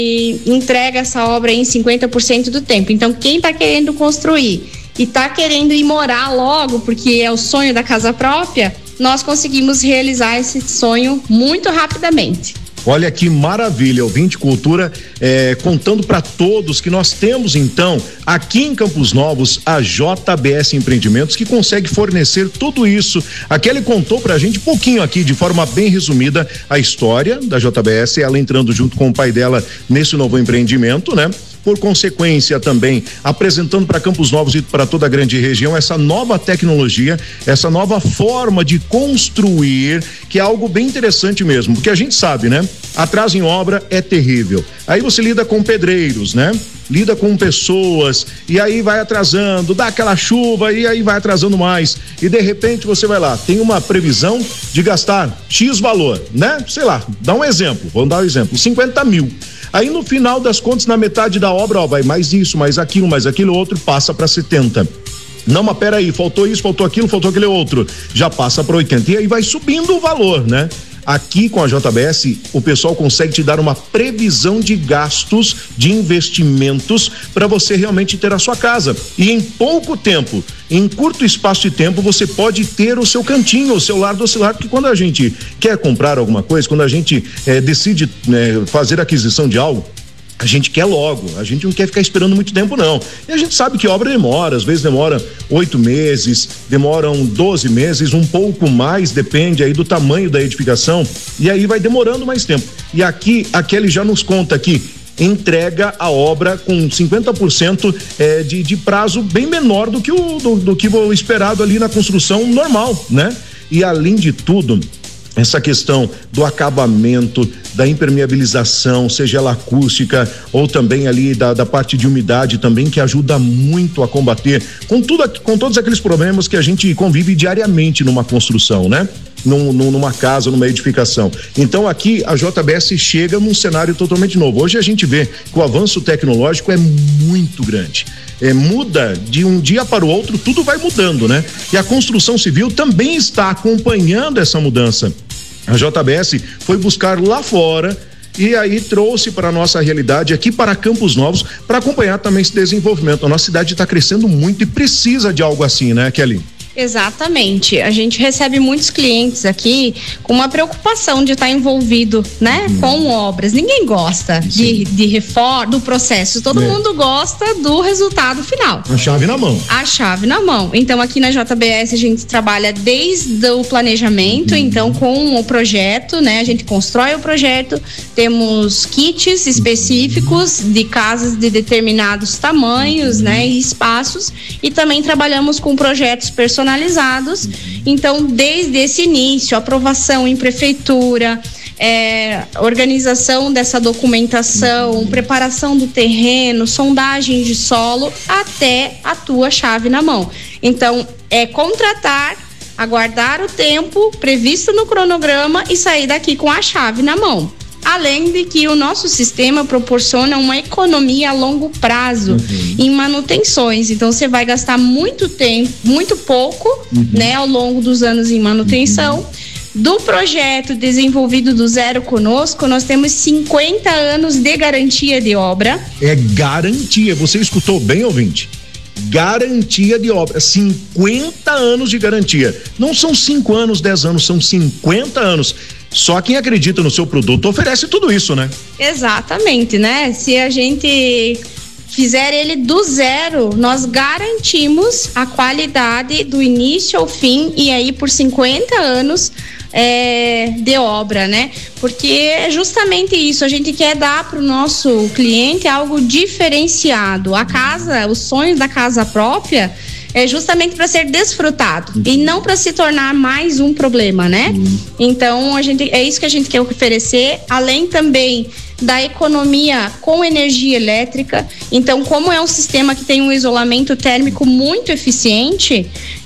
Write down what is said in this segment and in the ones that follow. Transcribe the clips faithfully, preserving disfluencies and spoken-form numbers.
entrega essa obra em cinquenta por cento do tempo. Então, quem está querendo construir e está querendo ir morar logo, porque é o sonho da casa própria, nós conseguimos realizar esse sonho muito rapidamente. Olha que maravilha, ouvinte Cultura, é, contando para todos que nós temos então aqui em Campos Novos a J B S Empreendimentos, que consegue fornecer tudo isso. A Kelly contou pra gente um pouquinho aqui, de forma bem resumida, a história da J B S, ela entrando junto com o pai dela nesse novo empreendimento, né? Por consequência também apresentando para Campos Novos e para toda a grande região essa nova tecnologia, essa nova forma de construir, que é algo bem interessante mesmo, porque a gente sabe, né? Atraso em obra é terrível. Aí você lida com pedreiros, né? Lida com pessoas e aí vai atrasando, dá aquela chuva e aí vai atrasando mais e de repente você vai lá, tem uma previsão de gastar X valor, né? Sei lá, dá um exemplo, vamos dar um exemplo, cinquenta mil. Aí no final das contas, na metade da obra, ó, vai mais isso, mais aquilo, mais aquilo outro, passa para setenta. Não, mas peraí, faltou isso, faltou aquilo, faltou aquele outro, já passa para oitenta e aí vai subindo o valor, né? Aqui com a J B S, o pessoal consegue te dar uma previsão de gastos, de investimentos para você realmente ter a sua casa. E em pouco tempo, em curto espaço de tempo, você pode ter o seu cantinho, o seu lar do celular, porque quando a gente quer comprar alguma coisa, quando a gente eh, decide né, fazer aquisição de algo, a gente quer logo, a gente não quer ficar esperando muito tempo não, e a gente sabe que obra demora, às vezes demora oito meses, demoram doze meses, um pouco mais, depende aí do tamanho da edificação, e aí vai demorando mais tempo, e aqui, a Kelly já nos conta aqui, entrega a obra com cinquenta por cento eh, de, de prazo bem menor do que o, do, do que o esperado ali na construção normal, né? E além de tudo, essa questão do acabamento, da impermeabilização, seja ela acústica ou também ali da, da parte de umidade também, que ajuda muito a combater com tudo, com todos aqueles problemas que a gente convive diariamente numa construção, né? Num, numa casa, numa edificação. Então aqui a J B S chega num cenário totalmente novo. Hoje a gente vê que o avanço tecnológico é muito grande. É, muda de um dia para o outro, tudo vai mudando, né? E a construção civil também está acompanhando essa mudança. A J B S foi buscar lá fora e aí trouxe para a nossa realidade aqui para Campos Novos para acompanhar também esse desenvolvimento. A nossa cidade está crescendo muito e precisa de algo assim, né, Kelly? Exatamente, a gente recebe muitos clientes aqui com uma preocupação de estar envolvido, né, uhum. com obras. Ninguém gosta de, de reforma, do processo, todo é. mundo gosta do resultado final. A chave na mão. A chave na mão. Então aqui na J B S a gente trabalha desde o planejamento, uhum. então com o projeto, né, a gente constrói o projeto, temos kits específicos de casas de determinados tamanhos, uhum. né, e espaços, e também trabalhamos com projetos personalizados personalizados, então desde esse início, aprovação em prefeitura, é, organização dessa documentação, uhum. preparação do terreno, sondagem de solo, até a tua chave na mão. Então é contratar, aguardar o tempo previsto no cronograma e sair daqui com a chave na mão. Além de que o nosso sistema proporciona uma economia a longo prazo uhum. em manutenções. Então você vai gastar muito tempo, muito pouco, uhum. né, ao longo dos anos em manutenção. Uhum. Do projeto desenvolvido do zero conosco, nós temos cinquenta anos de garantia de obra. É garantia, você escutou bem, ouvinte? Garantia de obra, cinquenta anos de garantia. Não são cinco anos, dez anos, são cinquenta anos. Só quem acredita no seu produto oferece tudo isso, né? Exatamente, né? Se a gente fizer ele do zero, nós garantimos a qualidade do início ao fim e aí por cinquenta anos é, de obra, né? Porque é justamente isso, a gente quer dar para o nosso cliente algo diferenciado. A casa, os sonhos da casa própria é justamente para ser desfrutado uhum. e não para se tornar mais um problema, né? Uhum. Então, a gente, é isso que a gente quer oferecer, além também da economia com energia elétrica. Então, como é um sistema que tem um isolamento térmico muito eficiente,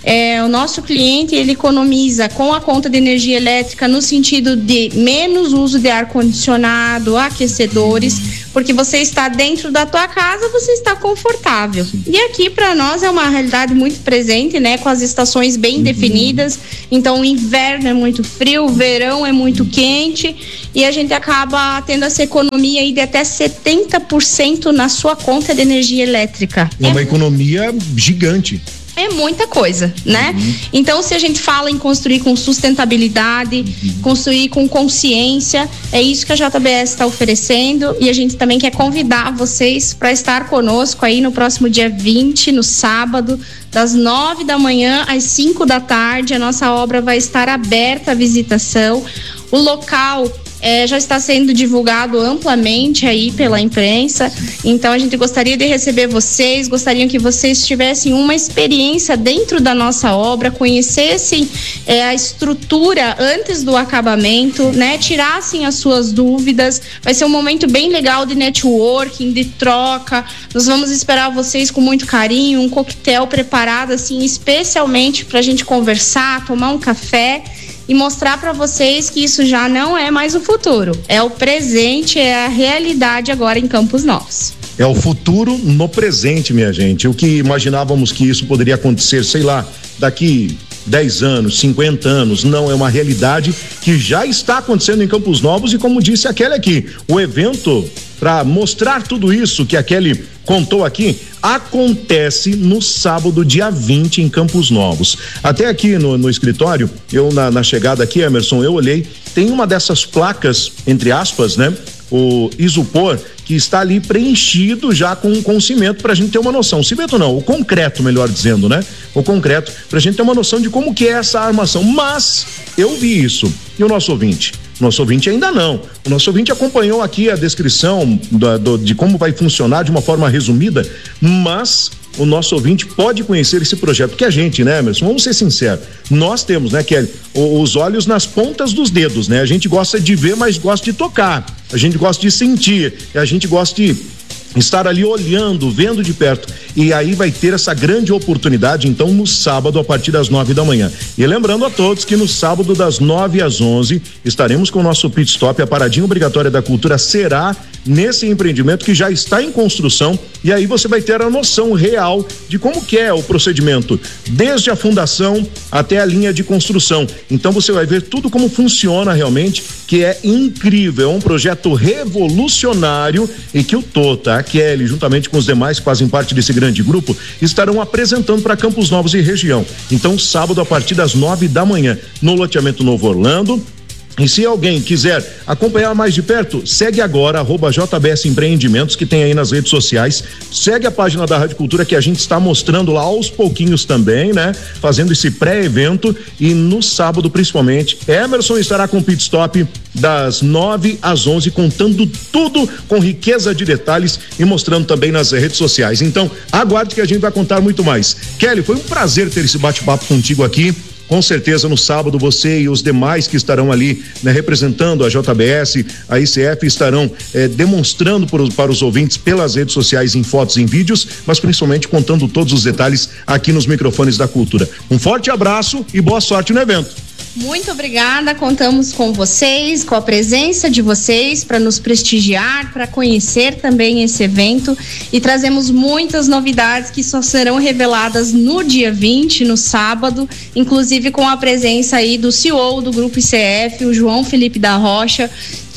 É, o nosso cliente, ele economiza com a conta de energia elétrica no sentido de menos uso de ar-condicionado, aquecedores, porque você está dentro da tua casa, você está confortável. E aqui para nós é uma realidade muito presente, né? Com as estações bem uhum. definidas. Então o inverno é muito frio, o verão é muito quente e a gente acaba tendo essa economia aí de até setenta por cento na sua conta de energia elétrica. É uma é economia gigante. É muita coisa, né? Uhum. Então, se a gente fala em construir com sustentabilidade, uhum. construir com consciência, é isso que a J B S está oferecendo e a gente também quer convidar vocês para estar conosco aí no próximo dia vinte, no sábado, das nove da manhã às cinco da tarde. A nossa obra vai estar aberta à visitação. O local É, já está sendo divulgado amplamente aí pela imprensa, então a gente gostaria de receber vocês, gostariam que vocês tivessem uma experiência dentro da nossa obra, conhecessem é, a estrutura antes do acabamento, né? Tirassem as suas dúvidas. Vai ser um momento bem legal de networking, de troca. Nós vamos esperar vocês com muito carinho, um coquetel preparado assim especialmente para a gente conversar, tomar um café e mostrar para vocês que isso já não é mais o futuro, é o presente, é a realidade agora em Campos Novos. É o futuro no presente, minha gente. O que imaginávamos que isso poderia acontecer, sei lá, daqui dez anos, cinquenta anos, não, é uma realidade que já está acontecendo em Campos Novos e, como disse a Kelly aqui, o evento para mostrar tudo isso que a Kelly contou aqui, acontece no sábado, dia vinte, em Campos Novos. Até aqui no, no escritório, eu na, na chegada aqui, Emerson, eu olhei, tem uma dessas placas, entre aspas, né? O isopor, que está ali preenchido já com, com cimento, pra gente ter uma noção. Cimento não, o concreto, melhor dizendo, né? O concreto, pra gente ter uma noção de como que é essa armação. Mas eu vi isso. E o nosso ouvinte? O nosso ouvinte ainda não. O nosso ouvinte acompanhou aqui a descrição da, do, de como vai funcionar de uma forma resumida, mas o nosso ouvinte pode conhecer esse projeto, porque a gente, né, Emerson, vamos ser sinceros, nós temos, né, Kelly, os olhos nas pontas dos dedos, né, a gente gosta de ver, mas gosta de tocar, a gente gosta de sentir, a gente gosta de estar ali olhando, vendo de perto, e aí vai ter essa grande oportunidade, então, no sábado, a partir das nove da manhã. E lembrando a todos que no sábado, das nove às onze, estaremos com o nosso pit stop. A paradinha obrigatória da cultura será nesse empreendimento que já está em construção, e aí você vai ter a noção real de como que é o procedimento, desde a fundação até a linha de construção. Então você vai ver tudo como funciona realmente, que é incrível, é um projeto revolucionário e que o Tota, a Kelly, juntamente com os demais que fazem parte desse grande grupo, estarão apresentando para Campos Novos e região. Então, sábado, a partir das nove da manhã, no loteamento Novo Orlando. E se alguém quiser acompanhar mais de perto, segue agora, arroba J B S Empreendimentos, que tem aí nas redes sociais. Segue a página da Rádio Cultura, que a gente está mostrando lá aos pouquinhos também, né? Fazendo esse pré-evento. E no sábado, principalmente, Emerson estará com o pit stop das nove às onze, contando tudo com riqueza de detalhes e mostrando também nas redes sociais. Então, aguarde que a gente vai contar muito mais. Kelly, foi um prazer ter esse bate-papo contigo aqui. Com certeza no sábado você e os demais que estarão ali, né, representando a J B S, a I C F, estarão eh, demonstrando por, para os ouvintes pelas redes sociais, em fotos, em vídeos, mas principalmente contando todos os detalhes aqui nos microfones da Cultura. Um forte abraço e boa sorte no evento. Muito obrigada, contamos com vocês, com a presença de vocês para nos prestigiar, para conhecer também esse evento, e trazemos muitas novidades que só serão reveladas no dia vinte, no sábado, inclusive com a presença aí do C E O do Grupo I C F, o João Felipe da Rocha,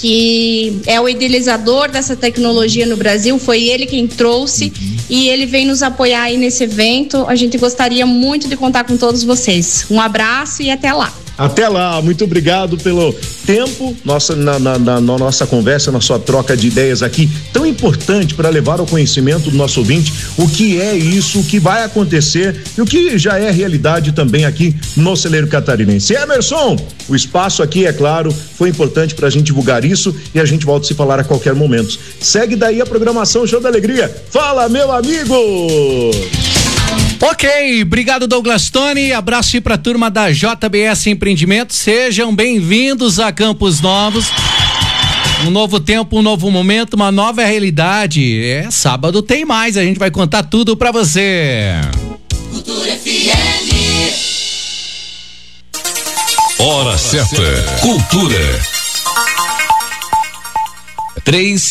que é o idealizador dessa tecnologia no Brasil, foi ele quem trouxe, uhum. e ele vem nos apoiar aí nesse evento. A gente gostaria muito de contar com todos vocês. Um abraço e até lá. Até lá, muito obrigado pelo tempo, nossa, na, na, na, na nossa conversa, na sua troca de ideias aqui, tão importante para levar ao conhecimento do nosso ouvinte o que é isso, o que vai acontecer e o que já é realidade também aqui no celeiro catarinense. Emerson, o espaço aqui, é claro, foi importante para a gente divulgar isso e a gente volta a se falar a qualquer momento. Segue daí a programação Show da Alegria. Fala, meu amigo! Ok, obrigado Douglas Tony, abraço aí pra turma da J B S Empreendimentos, sejam bem-vindos a Campos Novos. Um novo tempo, um novo momento, uma nova realidade. É, sábado tem mais, a gente vai contar tudo pra você. Cultura F M. Hora certa. Cultura. Três